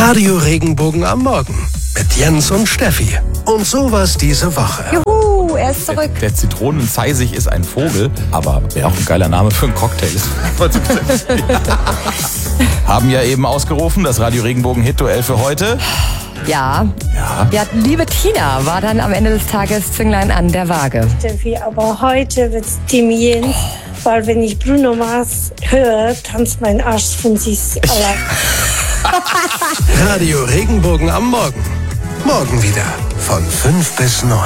Radio Regenbogen am Morgen mit Jens und Steffi. Und sowas diese Woche. Juhu, er ist zurück. Der Zitronenzeisig ist ein Vogel, aber wäre auch ein geiler Name für einen Cocktail. Haben ja eben ausgerufen, das Radio Regenbogen Hit-Duell für heute. Ja, liebe Tina war dann am Ende des Tages Zünglein an der Waage. Steffi, aber heute wird's Team Jens, weil wenn ich Bruno Mars höre, tanzt mein Arsch von sich allein. Radio Regenbogen am Morgen. Morgen wieder von 5 bis 9.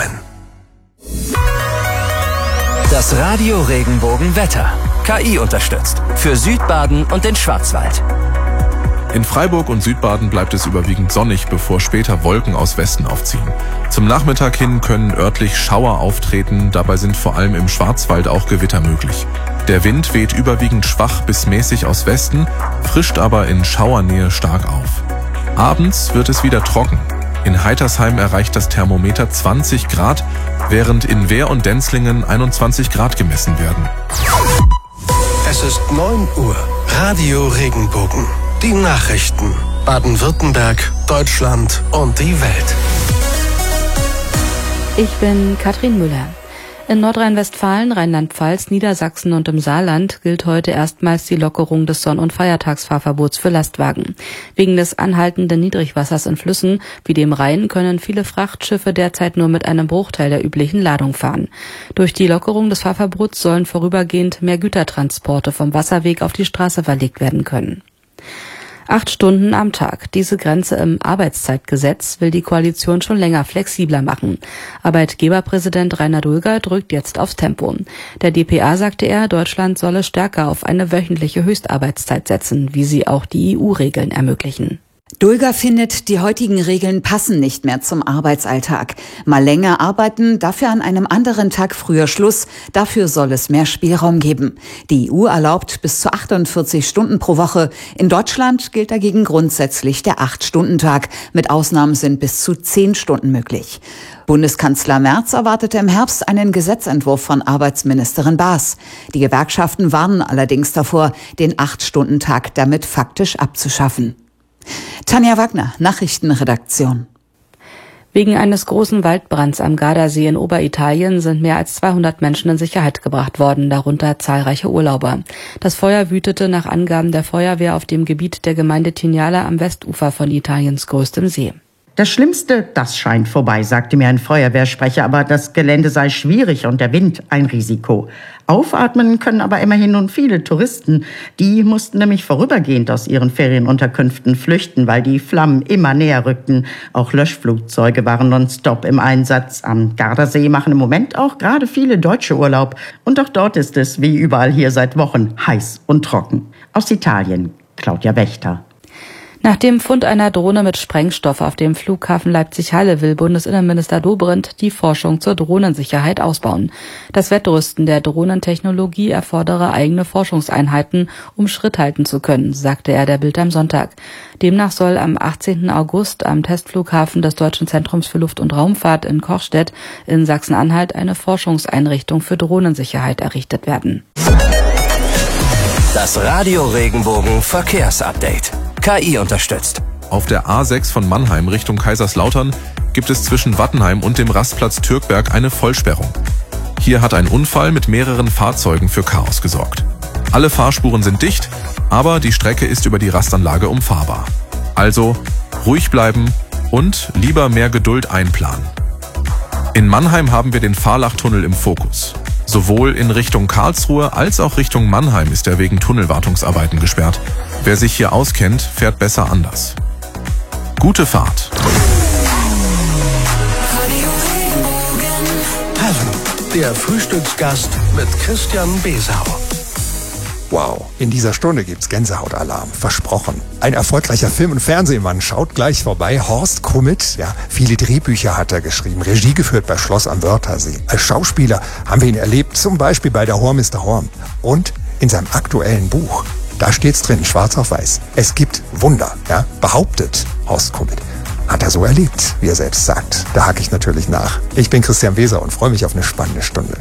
Das Radio Regenbogen Wetter. KI unterstützt. Für Südbaden und den Schwarzwald. In Freiburg und Südbaden bleibt es überwiegend sonnig, bevor später Wolken aus Westen aufziehen. Zum Nachmittag hin können örtlich Schauer auftreten, dabei sind vor allem im Schwarzwald auch Gewitter möglich. Der Wind weht überwiegend schwach bis mäßig aus Westen, frischt aber in Schauernähe stark auf. Abends wird es wieder trocken. In Heitersheim erreicht das Thermometer 20 Grad, während in Wehr und Denzlingen 21 Grad gemessen werden. Es ist 9 Uhr. Radio Regenbogen. Die Nachrichten. Baden-Württemberg, Deutschland und die Welt. Ich bin Katrin Müller. In Nordrhein-Westfalen, Rheinland-Pfalz, Niedersachsen und im Saarland gilt heute erstmals die Lockerung des Sonn- und Feiertagsfahrverbots für Lastwagen. Wegen des anhaltenden Niedrigwassers in Flüssen wie dem Rhein können viele Frachtschiffe derzeit nur mit einem Bruchteil der üblichen Ladung fahren. Durch die Lockerung des Fahrverbots sollen vorübergehend mehr Gütertransporte vom Wasserweg auf die Straße verlegt werden können. 8 Stunden am Tag. Diese Grenze im Arbeitszeitgesetz will die Koalition schon länger flexibler machen. Arbeitgeberpräsident Rainer Dulger drückt jetzt aufs Tempo. Der dpa sagte er, Deutschland solle stärker auf eine wöchentliche Höchstarbeitszeit setzen, wie sie auch die EU-Regeln ermöglichen. Dulger findet, die heutigen Regeln passen nicht mehr zum Arbeitsalltag. Mal länger arbeiten, dafür an einem anderen Tag früher Schluss. Dafür soll es mehr Spielraum geben. Die EU erlaubt bis zu 48 Stunden pro Woche. In Deutschland gilt dagegen grundsätzlich der 8-Stunden-Tag. Mit Ausnahmen sind bis zu 10 Stunden möglich. Bundeskanzler Merz erwartete im Herbst einen Gesetzentwurf von Arbeitsministerin Baas. Die Gewerkschaften warnen allerdings davor, den 8-Stunden-Tag damit faktisch abzuschaffen. Tanja Wagner, Nachrichtenredaktion. Wegen eines großen Waldbrands am Gardasee in Oberitalien sind mehr als 200 Menschen in Sicherheit gebracht worden, darunter zahlreiche Urlauber. Das Feuer wütete nach Angaben der Feuerwehr auf dem Gebiet der Gemeinde Tignala am Westufer von Italiens größtem See. Das Schlimmste, das scheint vorbei, sagte mir ein Feuerwehrsprecher, aber das Gelände sei schwierig und der Wind ein Risiko. Aufatmen können aber immerhin nun viele Touristen. Die mussten nämlich vorübergehend aus ihren Ferienunterkünften flüchten, weil die Flammen immer näher rückten. Auch Löschflugzeuge waren nonstop im Einsatz. Am Gardasee machen im Moment auch gerade viele Deutsche Urlaub. Und auch dort ist es, wie überall hier seit Wochen, heiß und trocken. Aus Italien, Claudia Wächter. Nach dem Fund einer Drohne mit Sprengstoff auf dem Flughafen Leipzig-Halle will Bundesinnenminister Dobrindt die Forschung zur Drohnensicherheit ausbauen. Das Wettrüsten der Drohnentechnologie erfordere eigene Forschungseinheiten, um Schritt halten zu können, sagte er der Bild am Sonntag. Demnach soll am 18. August am Testflughafen des Deutschen Zentrums für Luft- und Raumfahrt in Kochstedt in Sachsen-Anhalt eine Forschungseinrichtung für Drohnensicherheit errichtet werden. Das Radio Regenbogen Verkehrsupdate. KI unterstützt. Auf der A6 von Mannheim Richtung Kaiserslautern gibt es zwischen Wattenheim und dem Rastplatz Türkberg eine Vollsperrung. Hier hat ein Unfall mit mehreren Fahrzeugen für Chaos gesorgt. Alle Fahrspuren sind dicht, aber die Strecke ist über die Rastanlage umfahrbar. Also ruhig bleiben und lieber mehr Geduld einplanen. In Mannheim haben wir den Fahrlachtunnel im Fokus. Sowohl in Richtung Karlsruhe als auch Richtung Mannheim ist er wegen Tunnelwartungsarbeiten gesperrt. Wer sich hier auskennt, fährt besser anders. Gute Fahrt. Heaven, der Frühstücksgast mit Christian Besau. Wow, in dieser Stunde gibt's Gänsehautalarm. Versprochen. Ein erfolgreicher Film- und Fernsehmann schaut gleich vorbei. Horst Kummet, ja, viele Drehbücher hat er geschrieben. Regie geführt bei Schloss am Wörthersee. Als Schauspieler haben wir ihn erlebt, zum Beispiel bei der Horm ist der Horm. Und in seinem aktuellen Buch, da steht's drin, schwarz auf weiß. Es gibt Wunder, ja, behauptet Horst Kummet. Hat er so erlebt, wie er selbst sagt. Da hake ich natürlich nach. Ich bin Christian Weser und freue mich auf eine spannende Stunde.